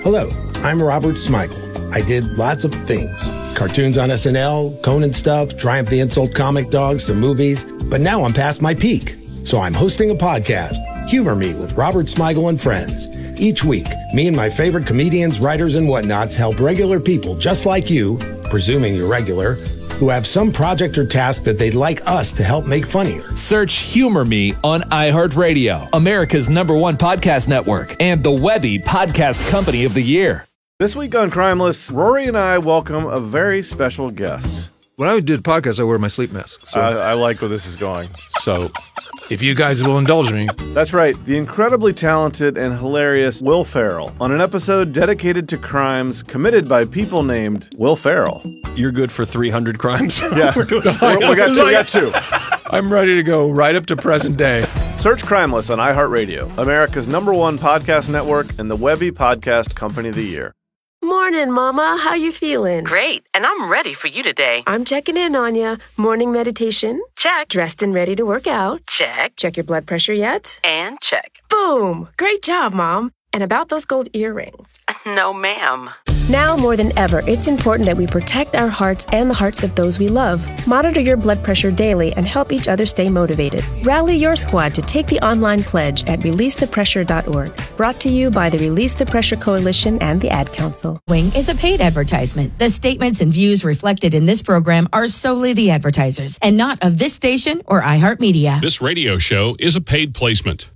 Hello, I'm Robert Smigel. I did lots of things. Cartoons on SNL, Conan stuff, Triumph the Insult comic dog, some movies. But now I'm past my peak. So I'm hosting a podcast, Humor Me with Robert Smigel and friends. Each week, me and my favorite comedians, writers, and whatnots help regular people just like you, presuming you're regular, who have some project or task that they'd like us to help make funnier. Search Humor Me on iHeartRadio, America's #1 podcast network, and the Webby Podcast Company of the Year. This week on Crimeless, Rory and I welcome a very special guest. When I do the podcast, I wear my sleep mask. So, I like where this is going. So if you guys will indulge me. That's right, the incredibly talented and hilarious Will Ferrell on an episode dedicated to crimes committed by people named Will Ferrell. You're good for 300 crimes? Yeah, we got two. I'm ready to go right up to present day. Search Crimeless on iHeartRadio, America's #1 podcast network and the Webby Podcast Company of the Year. Morning, Mama. How you feeling? Great, and I'm ready for you today. I'm checking in on ya. Morning meditation? Check. Dressed and ready to work out? Check. Check your blood pressure yet? And check. Boom! Great job, Mom. And about those gold earrings? No, ma'am. Now more than ever, it's important that we protect our hearts and the hearts of those we love. Monitor your blood pressure daily and help each other stay motivated. Rally your squad to take the online pledge at releasethepressure.org. Brought to you by the Release the Pressure Coalition and the Ad Council. Wing is a paid advertisement. The statements and views reflected in this program are solely the advertisers and not of this station or iHeartMedia. This radio show is a paid placement.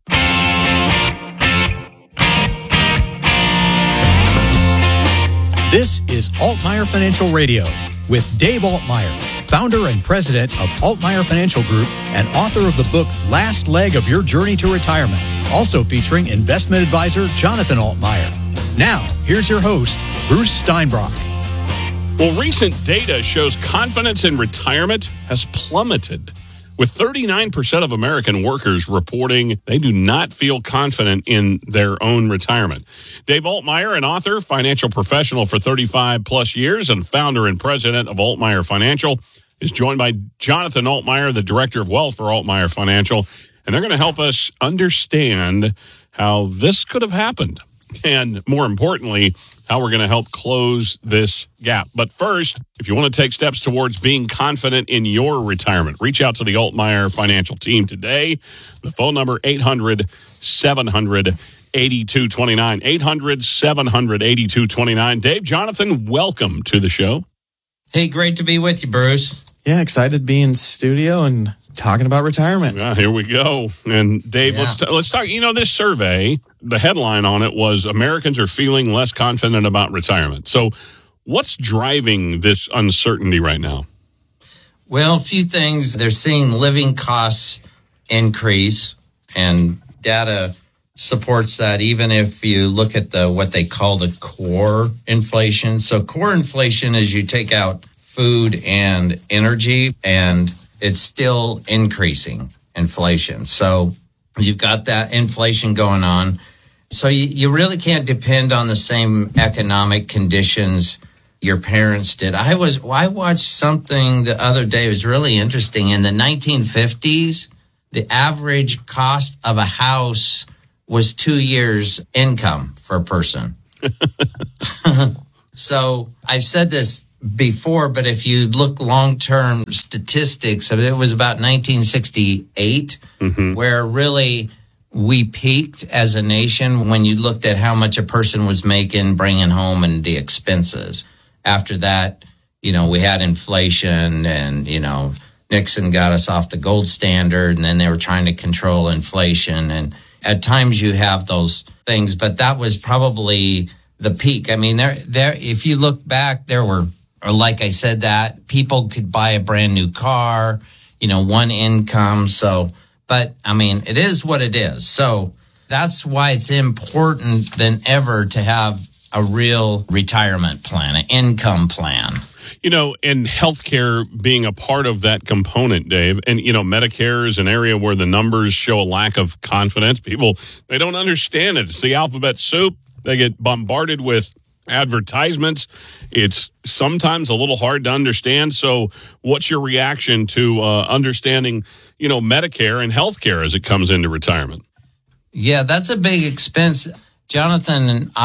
This is Altmaier Financial Radio with Dave Altmaier, founder and president of Altmaier Financial Group and author of the book Last Leg of Your Journey to Retirement, also featuring investment advisor Jonathan Altmaier. Now, here's your host, Bruce Steinbrock. Well, recent data shows confidence in retirement has plummeted, with 39% of American workers reporting they do not feel confident in their own retirement. Dave Altmaier, an author, financial professional for 35-plus years, and founder and president of Altmaier Financial, is joined by Jonathan Altmaier, the director of wealth for Altmaier Financial, and they're going to help us understand how this could have happened, and more importantly, how we're going to help close this gap. But first, if you want to take steps towards being confident in your retirement, reach out to the Altmaier Financial team today. The phone number, 800-700-8229. 800-700-8229. Dave, Jonathan, welcome to the show. Hey, great to be with you, Bruce. Yeah, excited to be in studio and talking about retirement. Here we go. And Dave, let's talk. You know, this survey, the headline on it was Americans are feeling less confident about retirement. So what's driving this uncertainty right now? Well, a few things. They're seeing living costs increase, and data supports that, even if you look at what they call the core inflation. So core inflation is you take out food and energy, and it's still increasing inflation. So you've got that inflation going on. So you really can't depend on the same economic conditions your parents did. I watched something the other day. It was really interesting. In the 1950s, the average cost of a house was 2 years' income for a person. So I've said this before, but if you look long-term statistics, it was about 1968 where really we peaked as a nation when you looked at how much a person was making, bringing home, and the expenses. After that, we had inflation, and, Nixon got us off the gold standard, and then they were trying to control inflation. And at times you have those things, but that was probably the peak. I mean, there, if you look back, there were, or like I said, that people could buy a brand new car, one income. So, but I mean, it is what it is. So that's why it's important than ever to have a real retirement plan, an income plan. And healthcare being a part of that component, Dave, and, Medicare is an area where the numbers show a lack of confidence. People, they don't understand it. It's the alphabet soup. They get bombarded with advertisements. It's sometimes a little hard to understand. So what's your reaction to understanding, Medicare and healthcare as it comes into retirement? Yeah, that's a big expense. Jonathan,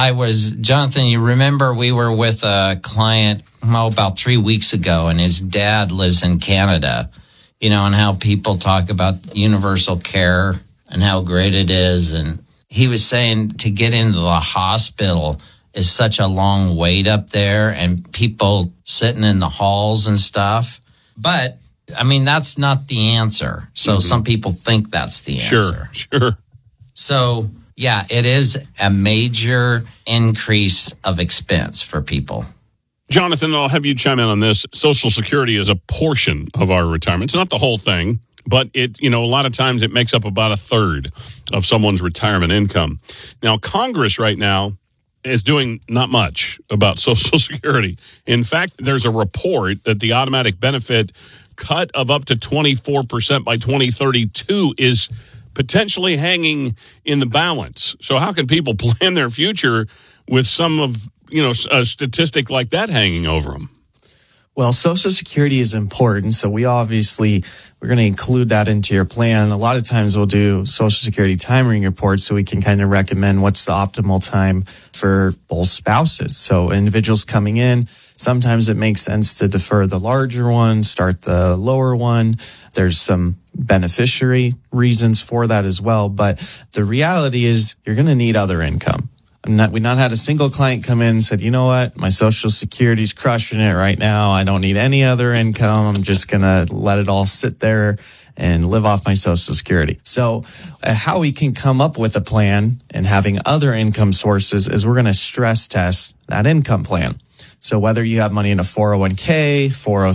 you remember we were with a client about 3 weeks ago, and his dad lives in Canada, and how people talk about universal care and how great it is. And he was saying to get into the hospital is such a long wait up there and people sitting in the halls and stuff. But, that's not the answer. So some people think that's the answer. Sure. So, yeah, it is a major increase of expense for people. Jonathan, I'll have you chime in on this. Social Security is a portion of our retirement. It's not the whole thing, but it, a lot of times it makes up about a third of someone's retirement income. Now, Congress right now is doing not much about Social Security. In fact, there's a report that the automatic benefit cut of up to 24% by 2032 is potentially hanging in the balance. So how can people plan their future with some of, a statistic like that hanging over them? Well, Social Security is important, so we're going to include that into your plan. A lot of times we'll do Social Security timing reports so we can kind of recommend what's the optimal time for both spouses. So individuals coming in, sometimes it makes sense to defer the larger one, start the lower one. There's some beneficiary reasons for that as well. But the reality is you're going to need other income. We've not had a single client come in and said, you know what, my Social Security's crushing it right now. I don't need any other income. I'm just going to let it all sit there and live off my Social Security. So how we can come up with a plan and having other income sources is we're going to stress test that income plan. So whether you have money in a 401k,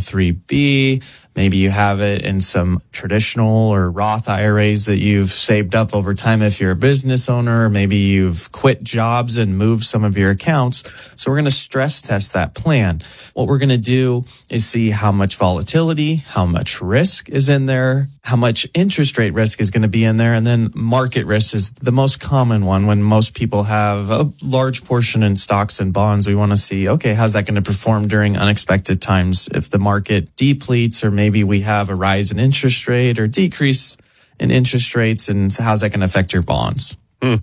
403b, maybe you have it in some traditional or Roth IRAs that you've saved up over time if you're a business owner, maybe you've quit jobs and moved some of your accounts. So we're going to stress test that plan. What we're going to do is see how much volatility, how much risk is in there, how much interest rate risk is going to be in there, and then market risk is the most common one. When most people have a large portion in stocks and bonds, we want to see, okay, how's that going to perform during unexpected times? If the market depletes, or maybe we have a rise in interest rate or decrease in interest rates, and how's that going to affect your bonds?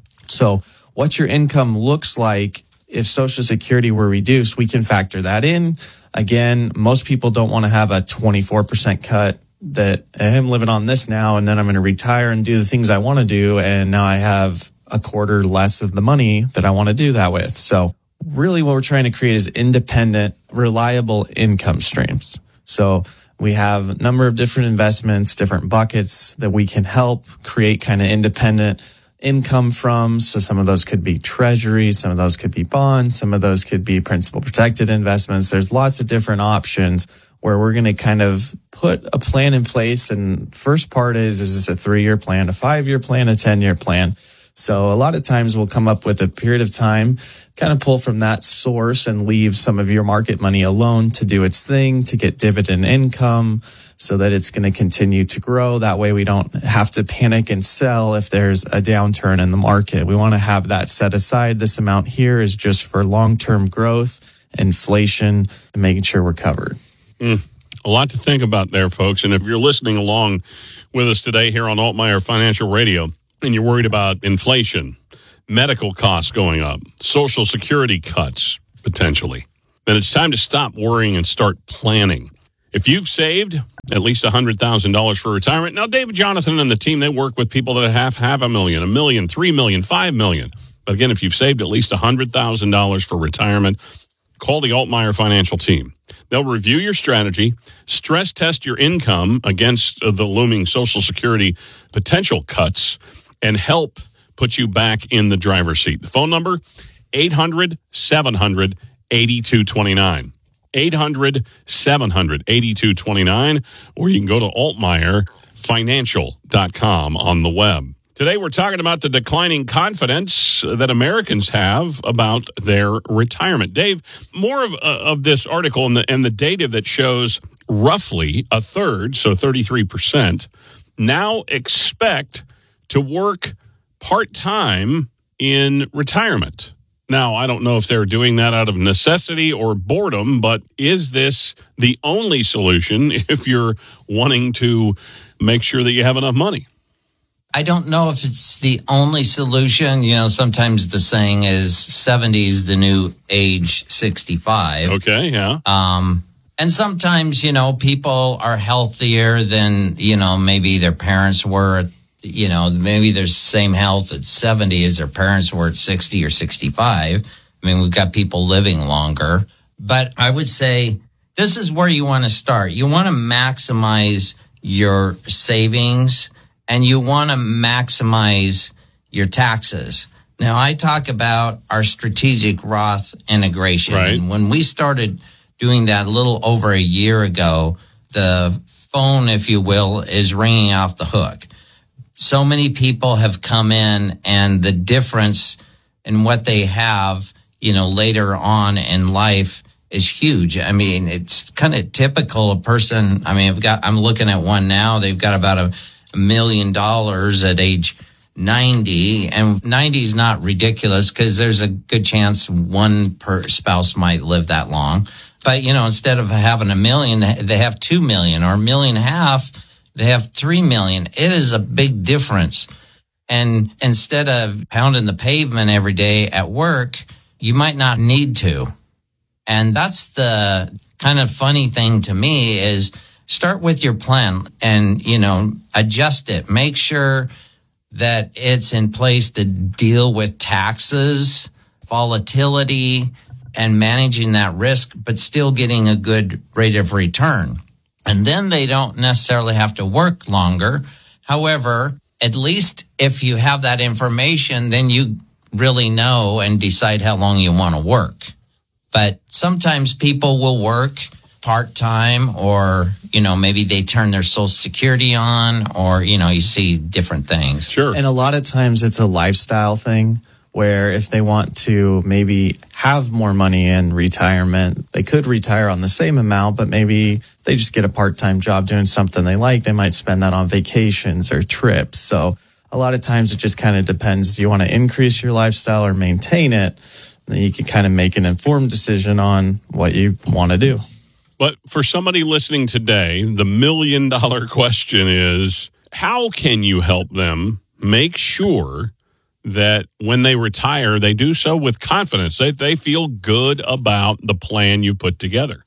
So what your income looks like if Social Security were reduced, we can factor that in. Again, most people don't want to have a 24% cut that I'm living on this now, and then I'm going to retire and do the things I want to do, and now I have a quarter less of the money that I want to do that with. So really what we're trying to create is independent, reliable income streams. So we have a number of different investments, different buckets that we can help create kind of independent income from. So some of those could be treasuries, some of those could be bonds, some of those could be principal protected investments. There's lots of different options where we're going to kind of put a plan in place. And first part is this a 3-year plan, a 5-year plan, a 10-year plan? So a lot of times we'll come up with a period of time, kind of pull from that source and leave some of your market money alone to do its thing, to get dividend income so that it's going to continue to grow. That way we don't have to panic and sell if there's a downturn in the market. We want to have that set aside. This amount here is just for long-term growth, inflation, and making sure we're covered. A lot to think about there, folks. And if you're listening along with us today here on Altmaier Financial Radio, and you're worried about inflation, medical costs going up, Social Security cuts, potentially, then it's time to stop worrying and start planning. If you've saved at least $100,000 for retirement, now David Jonathan and the team, they work with people that have $500,000, $1 million, $3 million, $5 million. But again, if you've saved at least $100,000 for retirement, call the Altmaier Financial team. They'll review your strategy, stress test your income against the looming Social Security potential cuts, and help put you back in the driver's seat. The phone number, 800-700-8229. 800-700-8229, or you can go to altmaierfinancial.com on the web. Today we're talking about the declining confidence that Americans have about their retirement. Dave, more of this article and the data that shows roughly a third, so 33%, now expect to work part-time in retirement. Now, I don't know if they're doing that out of necessity or boredom, but is this the only solution if you're wanting to make sure that you have enough money? I don't know if it's the only solution. You know, sometimes the saying is 70 is the new age 65. Okay, yeah. And sometimes, you know, people are healthier than, you know, maybe their parents were, you know, maybe there's the same health at 70 as their parents were at 60 or 65. I mean, we've got people living longer. But I would say this is where you want to start. You want to maximize your savings and you want to maximize your taxes. Now, I talk about our strategic Roth integration. Right. And when we started doing that a little over a year ago, the phone, if you will, is ringing off the hook. So many people have come in, and the difference in what they have, you know, later on in life is huge. I mean, it's kind of typical. A person, I mean, I'm looking at one now. They've got about $1 million at age 90, and 90 is not ridiculous because there's a good chance one per spouse might live that long. But, you know, instead of having $1 million, they have $2 million, or $1.5 million, they have $3 million. It is a big difference. And instead of pounding the pavement every day at work, you might not need to. And that's the kind of funny thing to me is start with your plan and, you know, adjust it. Make sure that it's in place to deal with taxes, volatility, and managing that risk, but still getting a good rate of return. And then they don't necessarily have to work longer. However, at least if you have that information, then you really know and decide how long you want to work. But sometimes people will work part-time, or, you know, maybe they turn their Social Security on, or, you know, you see different things. Sure. And a lot of times it's a lifestyle thing where if they want to maybe have more money in retirement, they could retire on the same amount, but maybe they just get a part-time job doing something they like. They might spend that on vacations or trips. So a lot of times it just kind of depends. Do you want to increase your lifestyle or maintain it? Then you can kind of make an informed decision on what you want to do. But for somebody listening today, the $1 million question is, how can you help them make sure that when they retire, they do so with confidence, that they feel good about the plan you've put together?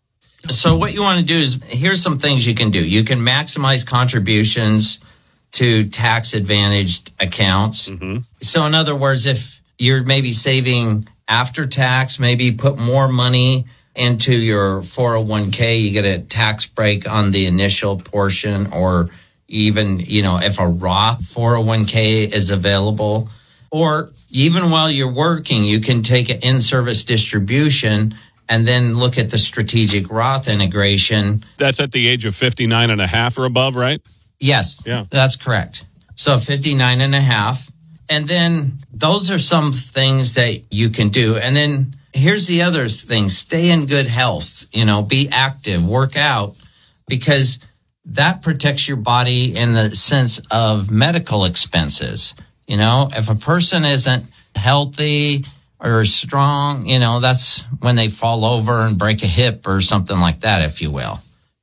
So what you want to do is, here's some things you can do. You can maximize contributions to tax-advantaged accounts. Mm-hmm. So in other words, if you're maybe saving after tax, maybe put more money into your 401k, you get a tax break on the initial portion, or even, you know, if a Roth 401k is available, or even while you're working, you can take an in-service distribution and then look at the strategic Roth integration. That's at the age of 59 and a half or above, right? Yes, yeah, that's correct. So 59 and a half. And then those are some things that you can do. And then here's the other thing. Stay in good health, you know, be active, work out, because that protects your body in the sense of medical expenses. You know, if a person isn't healthy or strong, you know, that's when they fall over and break a hip or something like that, if you will.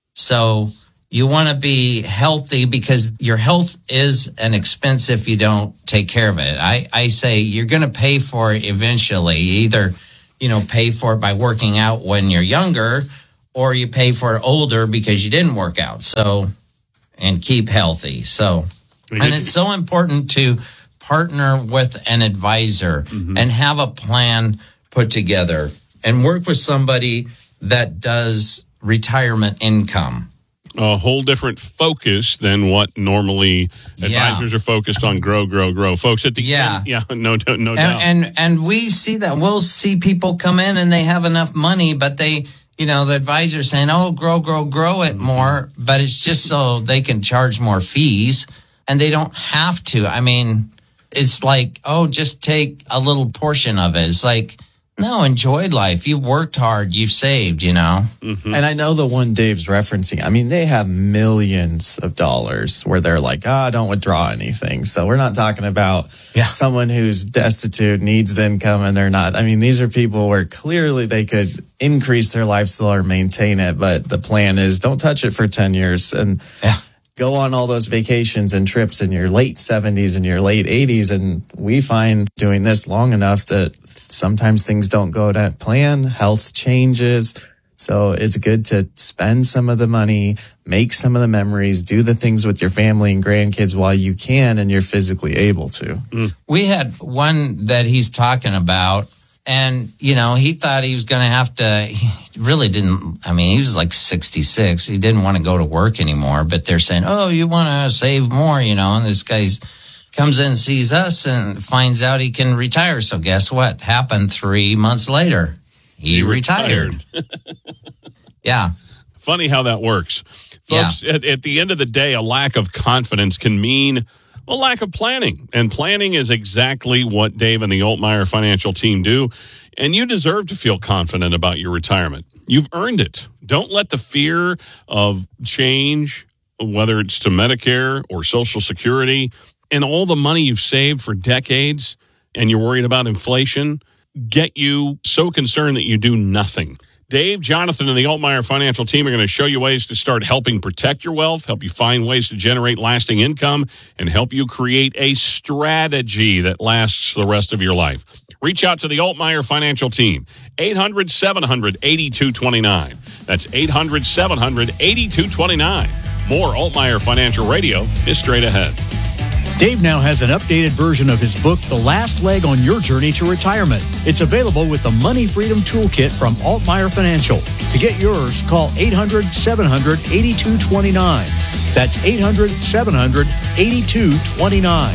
So you want to be healthy, because your health is an expense if you don't take care of it. I say you're going to pay for it eventually. Either, you know, pay for it by working out when you're younger, or you pay for it older because you didn't work out. So, and keep healthy. So, and it's so important to partner with an advisor and have a plan put together and work with somebody that does retirement income. A whole different focus than what normally advisors are focused on. Grow. Folks, at the end, no doubt. And we see that. We'll see people come in and they have enough money, but they, you know, the advisor's saying, oh, grow it more, but it's just so they can charge more fees, and they don't have to. I mean, it's like, oh, just take a little portion of it. It's like, no, enjoy life. You've worked hard. You've saved, you know. Mm-hmm. And I know the one Dave's referencing. I mean, they have millions of dollars where they're like, don't withdraw anything. So we're not talking about someone who's destitute, needs income, and they're not. I mean, these are people where clearly they could increase their lifestyle or maintain it. But the plan is don't touch it for 10 years. And go on all those vacations and trips in your late 70s and your late 80s. And we find doing this long enough that sometimes things don't go to plan, health changes. So it's good to spend some of the money, make some of the memories, do the things with your family and grandkids while you can and you're physically able to. We had one that he's talking about, and, he thought he was going to have to, he really didn't, he was like 66. He didn't want to go to work anymore, but they're saying, oh, you want to save more, and this guy comes in, sees us, and finds out he can retire. So guess what happened 3 months later? He retired. Yeah. Funny how that works. Folks, at the end of the day, a lack of confidence can mean a lack of planning. And planning is exactly what Dave and the Altmaier Financial Team do. And you deserve to feel confident about your retirement. You've earned it. Don't let the fear of change, whether it's to Medicare or Social Security, and all the money you've saved for decades, and you're worried about inflation, get you so concerned that you do nothing. Dave, Jonathan, and the Altmaier Financial Team are going to show you ways to start helping protect your wealth, help you find ways to generate lasting income, and help you create a strategy that lasts the rest of your life. Reach out to the Altmaier Financial Team, 800-700-8229. That's 800-700-8229. More Altmaier Financial Radio is straight ahead. Dave now has an updated version of his book, The Last Leg on Your Journey to Retirement. It's available with the Money Freedom Toolkit from Altmaier Financial. To get yours, call 800-700-8229. That's 800-700-8229.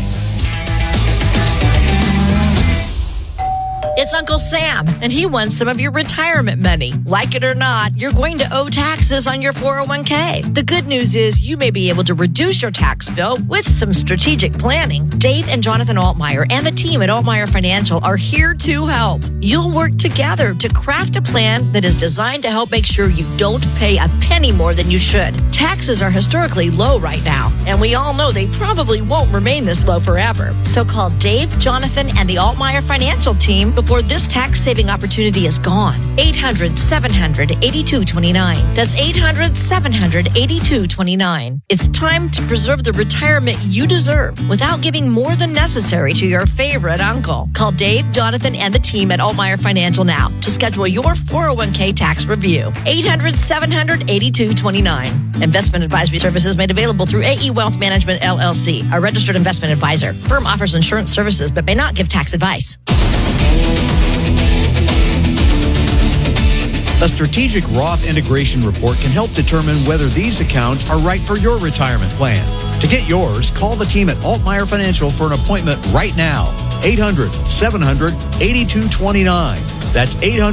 It's Uncle Sam, and he wants some of your retirement money. Like it or not, you're going to owe taxes on your 401k. The good news is you may be able to reduce your tax bill with some strategic planning. Dave and Jonathan Altmaier and the team at Altmaier Financial are here to help. You'll work together to craft a plan that is designed to help make sure you don't pay a penny more than you should. Taxes are historically low right now, and we all know they probably won't remain this low forever. So call Dave, Jonathan, and the Altmaier Financial Team before this tax-saving opportunity is gone. 800-700-8229. That's 800-700-8229. It's time to preserve the retirement you deserve without giving more than necessary to your favorite uncle. Call Dave, Jonathan, and the team at Altmaier Financial now to schedule your 401k tax review. 800-700-8229. Investment advisory services made available through AE Wealth Management, LLC, a registered investment advisor. Firm offers insurance services but may not give tax advice. A strategic Roth integration report can help determine whether these accounts are right for your retirement plan. To get yours, call the team at Altmaier Financial for an appointment right now. 800-700-8229. That's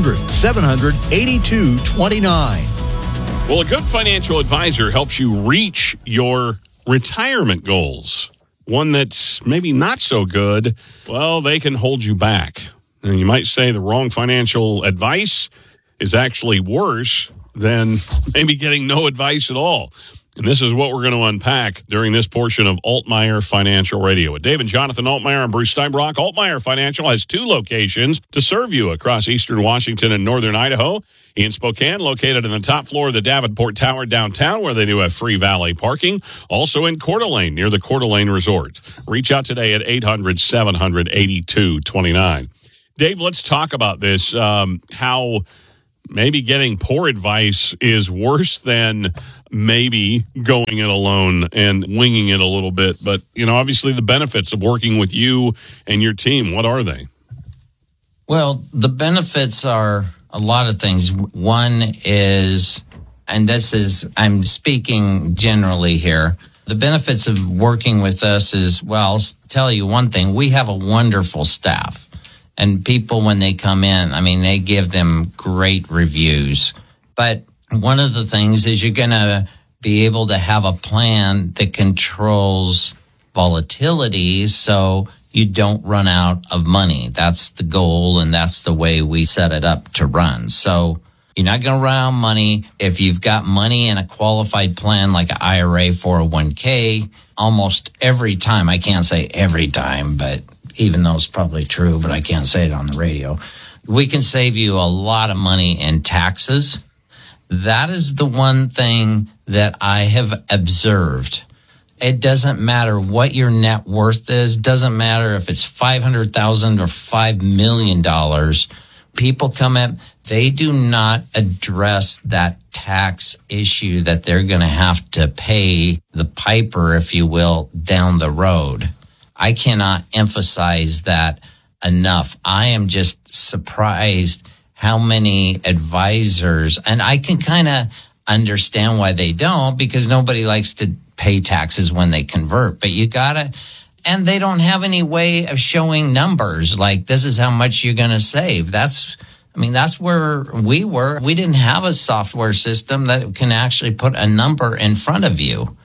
800-700-8229. Well, a good financial advisor helps you reach your retirement goals. One that's maybe not so good, well, they can hold you back. And you might say the wrong financial advice is actually worse than maybe getting no advice at all. And this is what we're going to unpack during this portion of Altmaier Financial Radio. With Dave and Jonathan Altmaier and Bruce Steinbrock, Altmaier Financial has 2 locations to serve you across eastern Washington and northern Idaho. In Spokane, located in the top floor of the Davenport Tower downtown, where they do have free valet parking. Also in Coeur d'Alene, near the Coeur d'Alene Resort. Reach out today at 800-700-8229. Dave, let's talk about this, how maybe getting poor advice is worse than maybe going it alone and winging it a little bit. But, obviously the benefits of working with you and your team, what are they? Well, the benefits are a lot of things. One is, and I'm speaking generally here, the benefits of working with us is, well, I'll tell you one thing. We have a wonderful staff. And people, when they come in, they give them great reviews. But one of the things is you're going to be able to have a plan that controls volatility so you don't run out of money. That's the goal, and that's the way we set it up to run. So you're not going to run out of money. If you've got money in a qualified plan like an IRA, 401k, almost every time, I can't say every time, but even though it's probably true, but I can't say it on the radio, we can save you a lot of money in taxes. That is the one thing that I have observed. It doesn't matter what your net worth is. Doesn't matter if it's $500,000 or $5 million. People come in, they do not address that tax issue that they're going to have to pay the piper, if you will, down the road. I cannot emphasize that enough. I am just surprised how many advisors, and I can kind of understand why they don't, because nobody likes to pay taxes when they convert, but you gotta, and they don't have any way of showing numbers like this is how much you're going to save. That's where we were. We didn't have a software system that can actually put a number in front of you.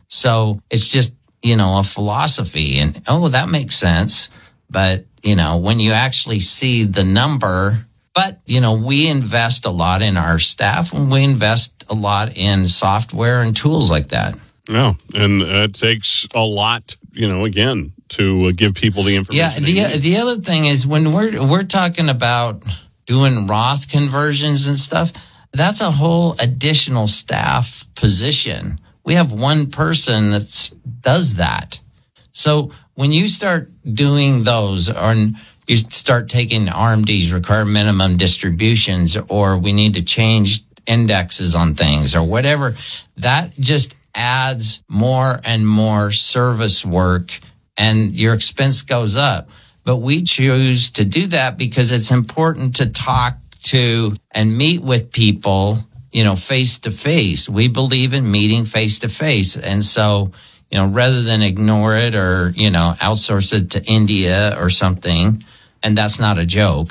So it's just, a philosophy, and that makes sense. But, when you actually see the number, but, we invest a lot in our staff, and we invest a lot in software and tools like that. No, and it takes a lot, again, to give people the information. Yeah, the other thing is when we're talking about doing Roth conversions and stuff, that's a whole additional staff position. We have one person that does that. So when you start doing those, or you start taking RMDs, required minimum distributions, or we need to change indexes on things or whatever, that just adds more and more service work and your expense goes up. But we choose to do that because it's important to talk to and meet with people, face to face. We believe in meeting face to face. And so, rather than ignore it or, outsource it to India or something, and that's not a joke,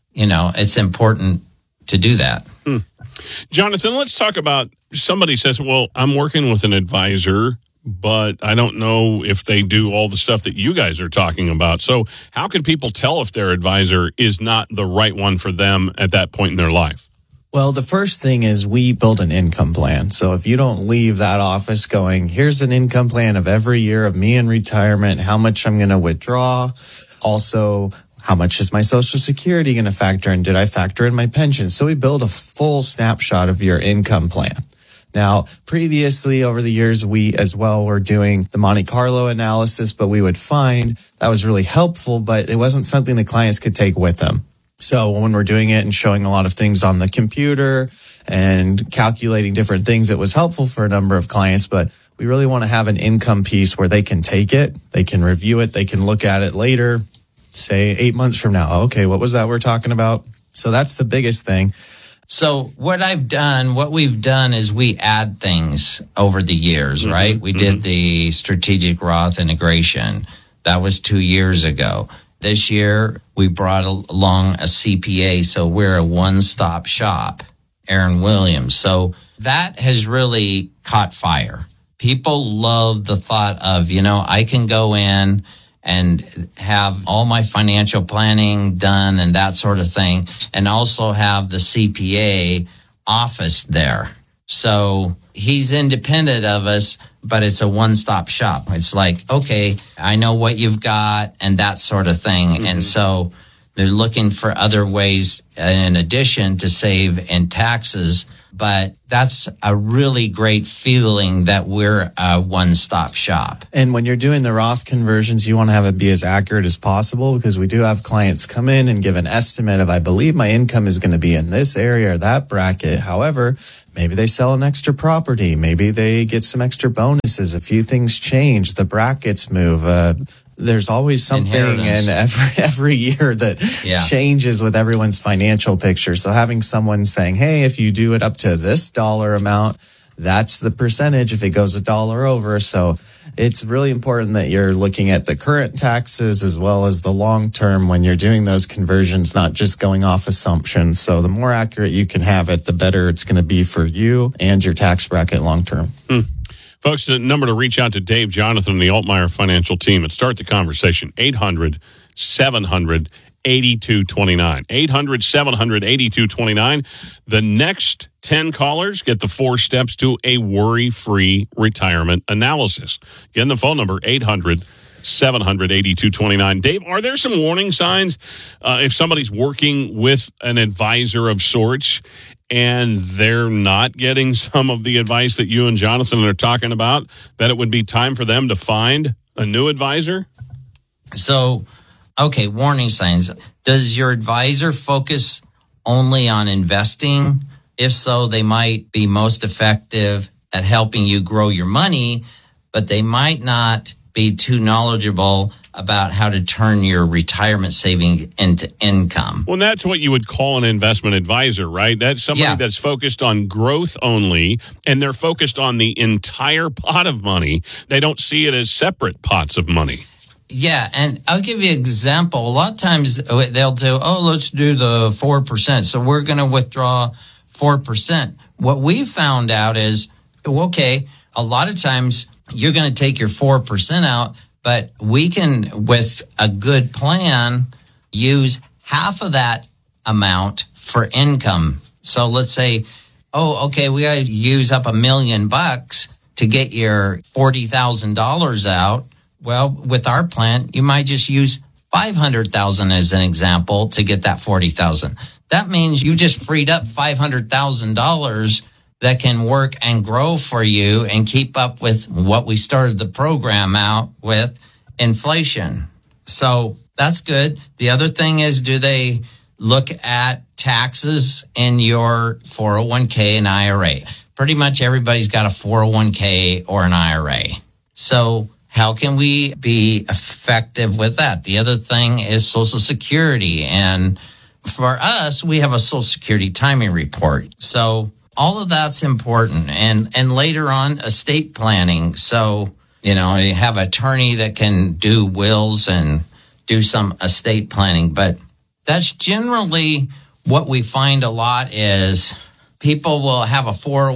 it's important to do that. Jonathan, let's talk about, somebody says, well, I'm working with an advisor, but I don't know if they do all the stuff that you guys are talking about. So how can people tell if their advisor is not the right one for them at that point in their life? Well, the first thing is we build an income plan. So if you don't leave that office going, here's an income plan of every year of me in retirement, how much I'm going to withdraw. Also, how much is my Social Security going to factor in? Did I factor in my pension? So we build a full snapshot of your income plan. Now, previously over the years, we as well were doing the Monte Carlo analysis, but we would find that was really helpful, but it wasn't something the clients could take with them. So when we're doing it and showing a lot of things on the computer and calculating different things, it was helpful for a number of clients, but we really want to have an income piece where they can take it, they can review it, they can look at it later, say 8 months from now. Okay, what was that we're talking about? So that's the biggest thing. So what we've done is we add things over the years, right? We did the strategic Roth integration. That was 2 years ago. This year, we brought along a CPA, so we're a one-stop shop, Aaron Williams. So that has really caught fire. People love the thought of, I can go in and have all my financial planning done and that sort of thing, and also have the CPA office there. So he's independent of us, but it's a one-stop shop. It's like, okay, I know what you've got and that sort of thing. Mm-hmm. And so they're looking for other ways in addition to save in taxes. But that's a really great feeling that we're a one-stop shop. And when you're doing the Roth conversions, you want to have it be as accurate as possible, because we do have clients come in and give an estimate of, I believe my income is going to be in this area or that bracket. However, maybe they sell an extra property. Maybe they get some extra bonuses. A few things change. The brackets move. There's always something in every year that changes with everyone's financial picture. So having someone saying, hey, if you do it up to this dollar amount, that's the percentage if it goes $1 over. So it's really important that you're looking at the current taxes as well as the long term when you're doing those conversions, not just going off assumptions. So the more accurate you can have it, the better it's going to be for you and your tax bracket long term. Folks, the number to reach out to Dave, Jonathan, and the Altmaier Financial Team and start the conversation, 800-700-8229. 800-700-8229. The next 10 callers get the 4 steps to a worry-free retirement analysis. Again, the phone number, 800-700-8229. Dave, are there some warning signs if somebody's working with an advisor of sorts and they're not getting some of the advice that you and Jonathan are talking about, that it would be time for them to find a new advisor? So, okay, warning signs. Does your advisor focus only on investing? If so, they might be most effective at helping you grow your money, but they might not be too knowledgeable about how to turn your retirement savings into income. Well, that's what you would call an investment advisor, right? That's somebody that's focused on growth only, and they're focused on the entire pot of money. They don't see it as separate pots of money. Yeah, and I'll give you an example. A lot of times they'll do, let's do the 4%. So we're going to withdraw 4%. What we found out is, okay, a lot of times you're going to take your 4% out, but we can, with a good plan, use half of that amount for income. So let's say, we got to use up $1 million to get your $40,000 out. Well, with our plan, you might just use $500,000 as an example to get that $40,000. That means you just freed up $500,000 that can work and grow for you and keep up with what we started the program out with, inflation. So that's good. The other thing is, do they look at taxes in your 401k and IRA? Pretty much everybody's got a 401k or an IRA. So how can we be effective with that? The other thing is Social Security. And for us, we have a Social Security timing report. So all of that's important. And later on, estate planning. So, you have an attorney that can do wills and do some estate planning. But that's generally what we find a lot is people will have a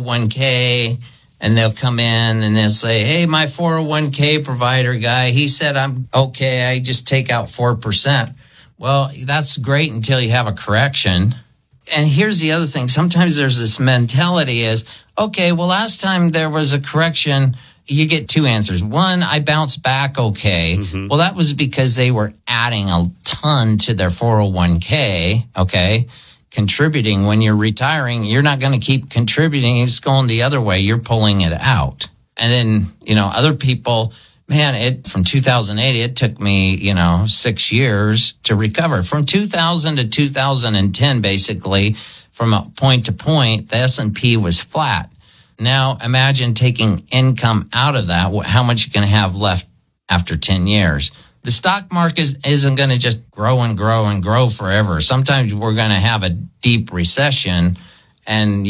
401k and they'll come in and they'll say, hey, my 401k provider guy, he said I'm okay. I just take out 4%. Well, that's great until you have a correction. And here's the other thing. Sometimes there's this mentality is, okay, well, last time there was a correction, you get two answers. One, I bounced back okay. Mm-hmm. Well, that was because they were adding a ton to their 401k, okay, contributing. When you're retiring, you're not going to keep contributing. It's going the other way. You're pulling it out. And then, other people, man, from 2008, it took me, 6 years to recover. From 2000 to 2010, basically, from a point to point, the S&P was flat. Now, imagine taking income out of that, how much you're going to have left after 10 years. The stock market isn't going to just grow and grow and grow forever. Sometimes we're going to have a deep recession. And,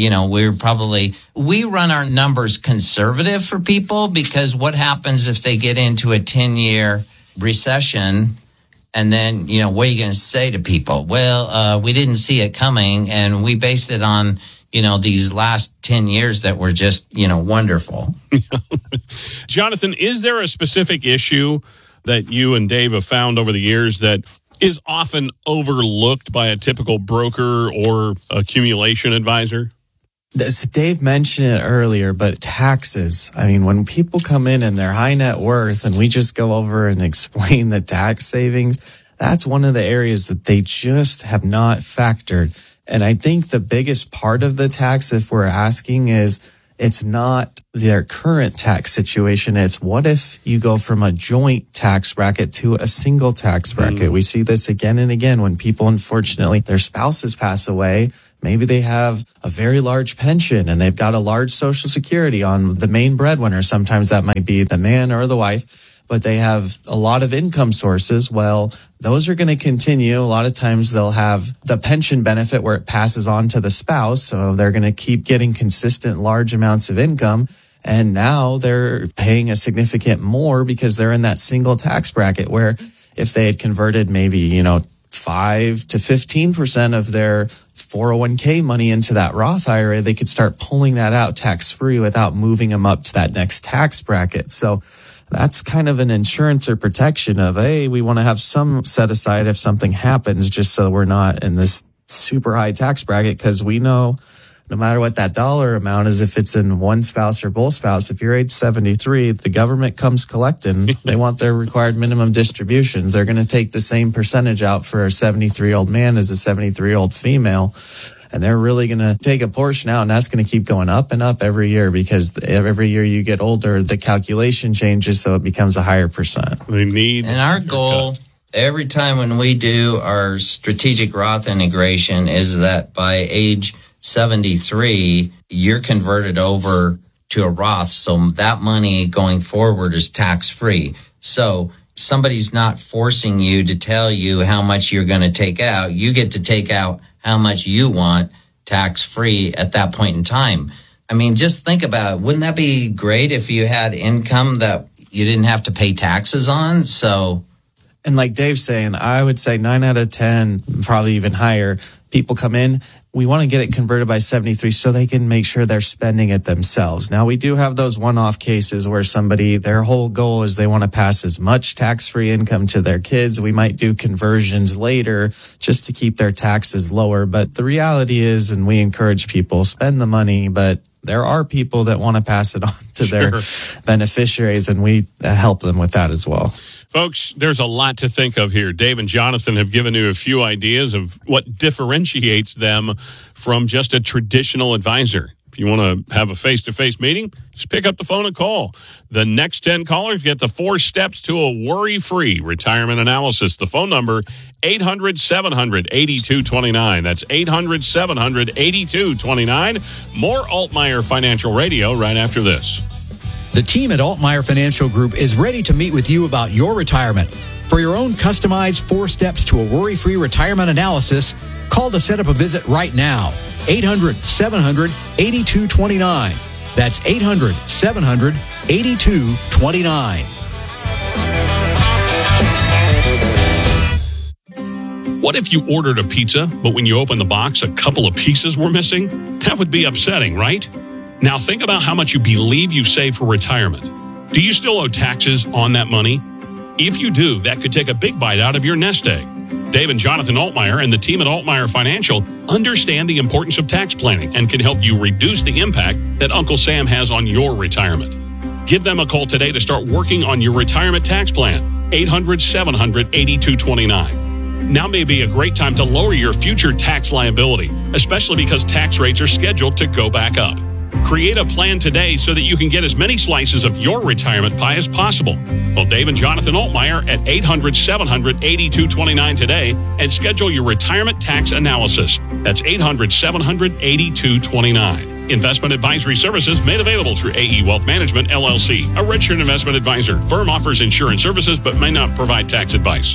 we run our numbers conservative for people, because what happens if they get into a 10-year recession? And then, what are you going to say to people? Well, we didn't see it coming, and we based it on, these last 10 years that were just, wonderful. Jonathan, is there a specific issue that you and Dave have found over the years that is often overlooked by a typical broker or accumulation advisor? Dave mentioned it earlier, but taxes. I mean, when people come in and they're high net worth and we just go over and explain the tax savings, that's one of the areas that they just have not factored. And I think the biggest part of the tax, if we're asking, is it's not their current tax situation. It's what if you go from a joint tax bracket to a single tax bracket? We see this again and again when people, unfortunately, their spouses pass away. Maybe they have a very large pension and they've got a large Social Security on the main breadwinner. Sometimes that might be the man or the wife, but they have a lot of income sources. Well, those are going to continue. A lot of times they'll have the pension benefit where it passes on to the spouse. So they're going to keep getting consistent large amounts of income. And now they're paying a significant more because they're in that single tax bracket, where if they had converted maybe, 5 to 15% of their 401k money into that Roth IRA, they could start pulling that out tax-free without moving them up to that next tax bracket. So that's kind of an insurance or protection of, hey, we want to have some set aside if something happens, just so we're not in this super high tax bracket, because we know no matter what that dollar amount is, if it's in one spouse or both spouse, if you're age 73, the government comes collecting. They want their required minimum distributions. They're going to take the same percentage out for a 73-year-old man as a 73-year-old female. and they're really going to take a portion out, and that's going to keep going up and up every year because every year you get older, the calculation changes, so it becomes a higher percent. And our goal every time when we do our strategic Roth integration is that by age 73, you're converted over to a Roth. So that money going forward is tax-free. So somebody's not forcing you to tell you how much you're going to take out. You get to take out how much you want tax-free at that point in time. I mean, just think about it. Wouldn't that be great if you had income that you didn't have to pay taxes on? So, and like Dave's saying, I would say 9 out of 10, probably even higher, people come in. We want to get it converted by 73 so they can make sure they're spending it themselves. Now, we do have those one-off cases where somebody, their whole goal is they want to pass as much tax-free income to their kids. We might do conversions later just to keep their taxes lower. But the reality is, and we encourage people, spend the money, but there are people that want to pass it on to their beneficiaries, and we help them with that as well. Folks, there's a lot to think of here. Dave and Jonathan have given you a few ideas of what differentiates them from just a traditional advisor. If you want to have a face-to-face meeting, just pick up the phone and call. The next 10 callers get the 4 steps to a worry-free retirement analysis. The phone number, 800-700-8229. That's 800-700-8229. More Altmaier Financial Radio right after this. The team at Altmaier Financial Group is ready to meet with you about your retirement. For your own customized 4 steps to a worry-free retirement analysis, call to set up a visit right now. 800-700-8229. That's 800-700-8229. What if you ordered a pizza, but when you opened the box, a couple of pieces were missing? That would be upsetting, right? Now think about how much you believe you've saved for retirement. Do you still owe taxes on that money? If you do, that could take a big bite out of your nest egg. Dave and Jonathan Altmaier and the team at Altmaier Financial understand the importance of tax planning and can help you reduce the impact that Uncle Sam has on your retirement. Give them a call today to start working on your retirement tax plan. 800-700-8229. Now may be a great time to lower your future tax liability, especially because tax rates are scheduled to go back up. Create a plan today so that you can get as many slices of your retirement pie as possible. Call Dave and Jonathan Altmaier at 800-700-8229 today and schedule your retirement tax analysis. That's 800-700-8229. Investment advisory services made available through AE Wealth Management, LLC, a registered investment advisor. Firm offers insurance services but may not provide tax advice.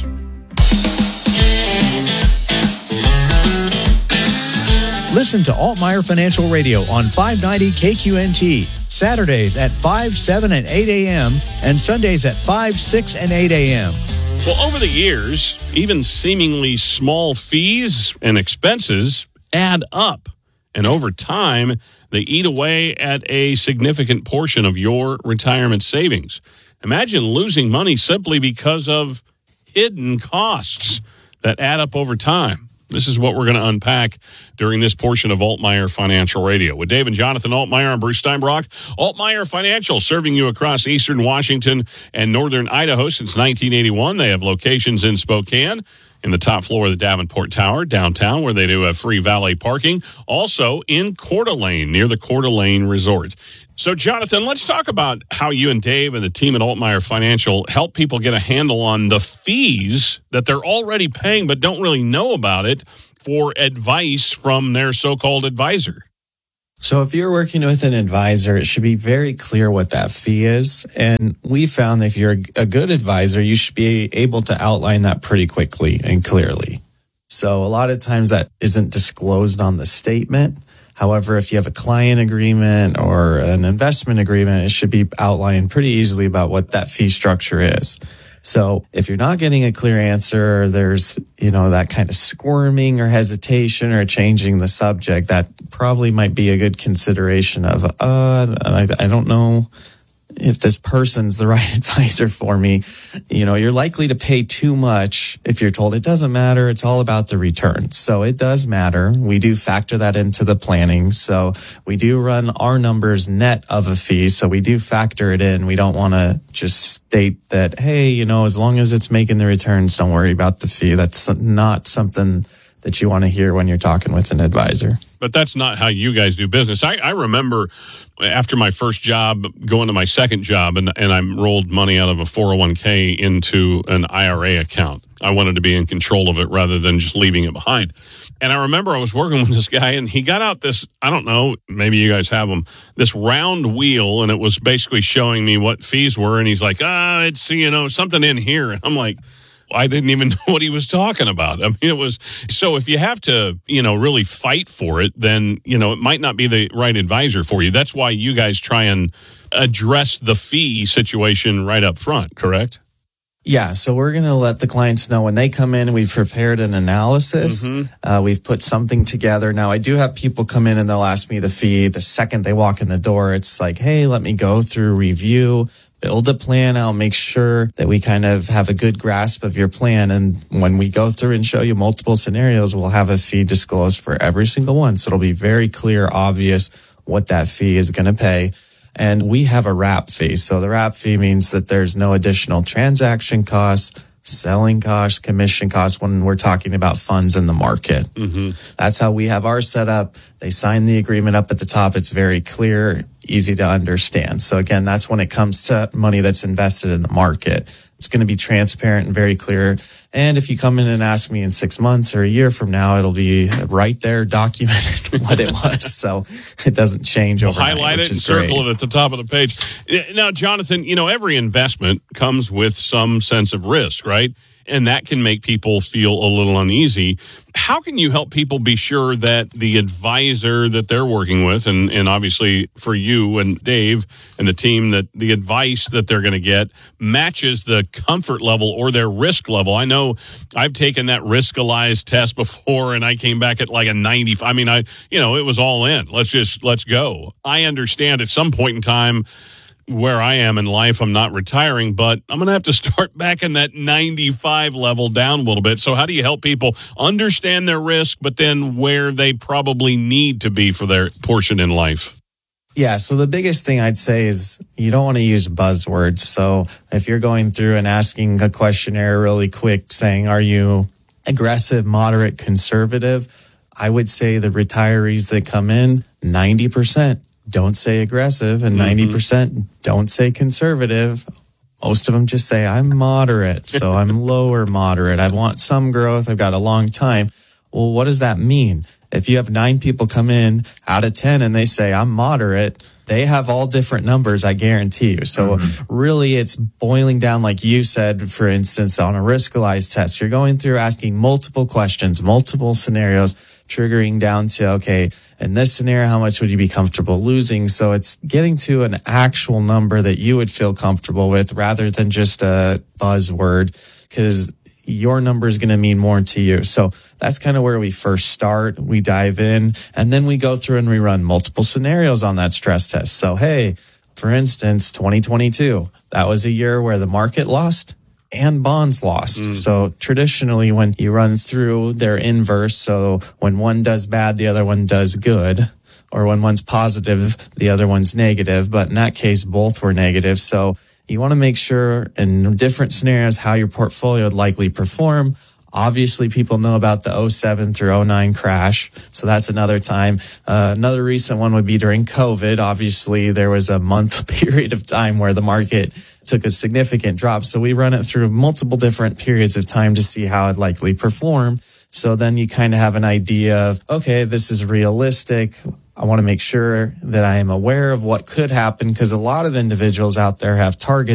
Listen to Altmaier Financial Radio on 590 KQNT, Saturdays at 5, 7, and 8 a.m., and Sundays at 5, 6, and 8 a.m. Well, over the years, even seemingly small fees and expenses add up. And over time, they eat away at a significant portion of your retirement savings. Imagine losing money simply because of hidden costs that add up over time. This is what we're going to unpack during this portion of Altmaier Financial Radio. With Dave and Jonathan Altmaier, I'm Bruce Steinbrock. Altmaier Financial, serving you across eastern Washington and northern Idaho since 1981. They have locations in Spokane, in the top floor of the Davenport Tower, downtown, where they do have free valet parking. Also in Coeur d'Alene, near the Coeur d'Alene Resort. So, Jonathan, let's talk about how you and Dave and the team at Altmaier Financial help people get a handle on the fees that they're already paying but don't really know about it for advice from their so-called advisor. So if you're working with an advisor, it should be very clear what that fee is. And we found if you're a good advisor, you should be able to outline that pretty quickly and clearly. So a lot of times that isn't disclosed on the statement. However, if you have a client agreement or an investment agreement, it should be outlined pretty easily about what that fee structure is. So if you're not getting a clear answer, there's, that kind of squirming or hesitation or changing the subject, that probably might be a good consideration of, I don't know if this person's the right advisor for me. You're likely to pay too much if you're told it doesn't matter. It's all about the return. So it does matter. We do factor that into the planning. So we do run our numbers net of a fee. So we do factor it in. We don't want to just state that, hey, as long as it's making the returns, don't worry about the fee. That's not something that you want to hear when you're talking with an advisor. But that's not how you guys do business. I remember after my first job, going to my second job, and I rolled money out of a 401k into an IRA account. I wanted to be in control of it rather than just leaving it behind. And I remember I was working with this guy, and he got out this, I don't know, maybe you guys have them, this round wheel, and it was basically showing me what fees were. And he's like, it's, something in here. And I'm like, I didn't even know what he was talking about. I mean, it was, so if you have to, really fight for it, then, it might not be the right advisor for you. That's why you guys try and address the fee situation right up front, correct? Yeah, so we're going to let the clients know when they come in, we've prepared an analysis. We've put something together. Now, I do have people come in and they'll ask me the fee. The second they walk in the door, it's like, hey, let me go through, review, build a plan. I'll make sure that we kind of have a good grasp of your plan. And when we go through and show you multiple scenarios, we'll have a fee disclosed for every single one. So it'll be very clear, obvious what that fee is going to pay. And we have a wrap fee. So the wrap fee means that there's no additional transaction costs, selling costs, commission costs when we're talking about funds in the market. That's how we have ours set up. They sign the agreement up at the top. It's very clear, easy to understand. So again, that's when it comes to money that's invested in the market. It's going to be transparent and very clear. And if you come in and ask me in 6 months or a year from now, it'll be right there documented what it was. So it doesn't change overnight. Highlight it and circle it at the top of the page. Now, Jonathan, every investment comes with some sense of risk, right? And that can make people feel a little uneasy. How can you help people be sure that the advisor that they're working with, and obviously for you and Dave and the team, that the advice that they're going to get matches the comfort level or their risk level? I know I've taken that Riskalyze test before, and I came back at like a 90. I mean, it was all in. Let's go. I understand at some point in time where I am in life, I'm not retiring, but I'm going to have to start back in that 95 level down a little bit. So how do you help people understand their risk, but then where they probably need to be for their portion in life? Yeah, so the biggest thing I'd say is you don't want to use buzzwords. So if you're going through and asking a questionnaire really quick saying, are you aggressive, moderate, conservative? I would say the retirees that come in, 90% don't say aggressive and 90% don't say conservative. Most of them just say, I'm moderate. So I'm lower moderate. I want some growth. I've got a long time. Well, what does that mean? If you have 9 people come in out of 10 and they say, I'm moderate, they have all different numbers, I guarantee you. So really it's boiling down, like you said, for instance, on a Riskalyze test, you're going through asking multiple questions, multiple scenarios, triggering down to, okay, in this scenario, how much would you be comfortable losing? So it's getting to an actual number that you would feel comfortable with rather than just a buzzword, because your number is going to mean more to you. So that's kind of where we first start. We dive in and then we go through and we run multiple scenarios on that stress test. So, hey, for instance, 2022, that was a year where the market lost and bonds lost. So traditionally when you run through, they're inverse. So when one does bad, the other one does good. Or when one's positive, the other one's negative. But in that case, both were negative. So you want to make sure in different scenarios how your portfolio would likely perform. Obviously, people know about the 07 through 09 crash. So that's another time. Another recent one would be during COVID. Obviously, there was a month period of time where the market took a significant drop. So we run it through multiple different periods of time to see how it'd likely perform. So then you kind of have an idea of, okay, this is realistic. I want to make sure that I am aware of what could happen, because a lot of individuals out there have targets